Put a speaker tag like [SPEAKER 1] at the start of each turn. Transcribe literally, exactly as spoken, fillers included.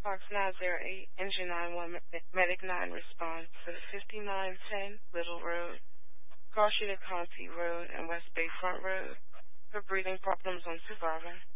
[SPEAKER 1] Box nine zero eight, Engine nine one, Medic nine responds to fifty-nine ten Little Road, Carl Sheeta Conti Road, and West Bayfront Road for breathing problems on survivor.